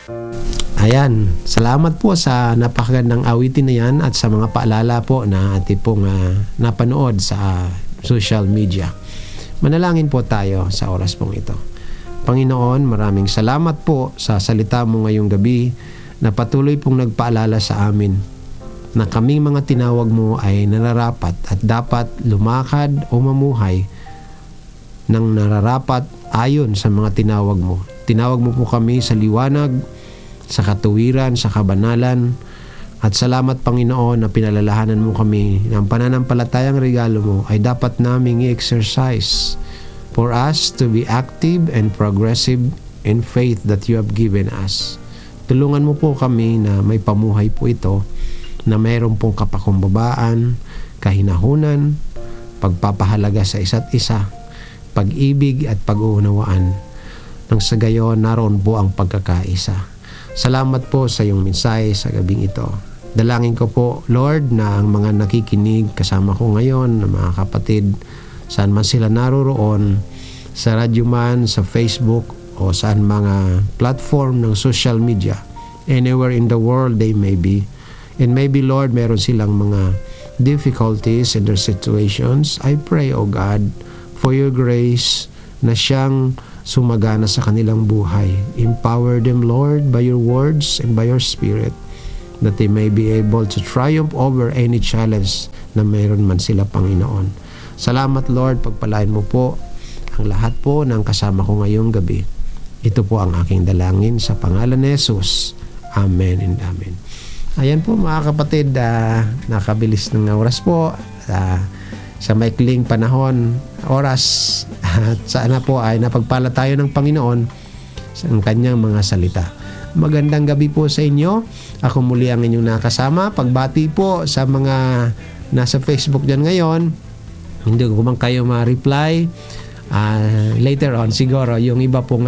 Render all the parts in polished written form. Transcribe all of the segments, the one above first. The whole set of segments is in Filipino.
Ayan, salamat po sa napakagandang awitin na yan at sa mga paalala po na ating pong napanood sa social media. Manalangin po tayo sa oras pong ito. Panginoon, maraming salamat po sa salita mo ngayong gabi na patuloy pong nagpaalala sa amin na kaming mga tinawag mo ay nararapat at dapat lumakad o mamuhay ng nararapat ayon sa mga tinawag mo. Tinawag mo po kami sa liwanag, sa katuwiran, sa kabanalan. At salamat Panginoon na pinalalahanan mo kami ng pananampalatayang regalo mo ay dapat naming i-exercise for us to be active and progressive in faith that you have given us. Tulungan mo po kami na may pamuhay po ito na mayroon pong kapakumbabaan, kahinahunan, pagpapahalaga sa isa't isa, pag-ibig at pag-uunawaan. Nang sa gayon, naroon po ang pagkakaisa. Salamat po sa iyong mensahe sa gabing ito. Dalangin ko po, Lord, na ang mga nakikinig kasama ko ngayon, na mga kapatid, saan man sila naroroon, sa radyo man, sa Facebook, o saan mga platform ng social media, anywhere in the world they may be. And maybe, Lord, meron silang mga difficulties in their situations. I pray, O God, for your grace na siyang sumagana sa kanilang buhay. Empower them, Lord, by your words and by your Spirit, that they may be able to triumph over any challenge na mayroon man sila, Panginoon. Salamat, Lord, pagpalain mo po ang lahat po ng kasama ko ngayong gabi. Ito po ang aking dalangin sa pangalan ni Jesus. Amen and amen. Ayan po mga kapatid, nakabilis ng oras po. Sa maikling panahon, oras, at sana po ay napagpala tayo ng Panginoon sa kanyang mga salita. Magandang gabi po sa inyo. Ako muli ang inyong nakasama. Pagbati po sa mga nasa Facebook dyan ngayon, hindi ko man kayo ma-reply. Later on, siguro, yung iba pong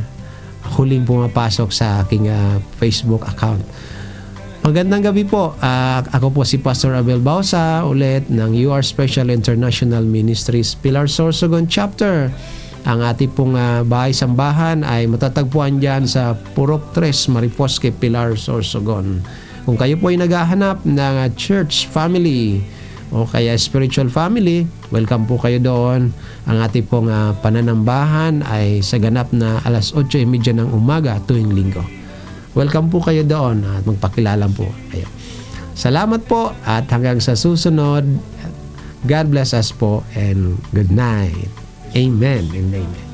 huling pumapasok sa aking Facebook account. Magandang gabi po. Ako po si Pastor Abel Bausa ulit ng You Are Special International Ministries Pilar Sorsogon Chapter. Ang ating pong bahay-sambahan ay matatagpuan dyan sa Purok 3, Mariposque, Pilar Sorsogon. Kung kayo po ay naghahanap ng church family o kaya spiritual family, welcome po kayo doon. Ang ating pong pananambahan ay sa ganap na alas 8:30 ng umaga tuwing linggo. Welcome po kayo doon at magpakilala po kayo. Salamat po at hanggang sa susunod. God bless us po and good night. Amen and amen.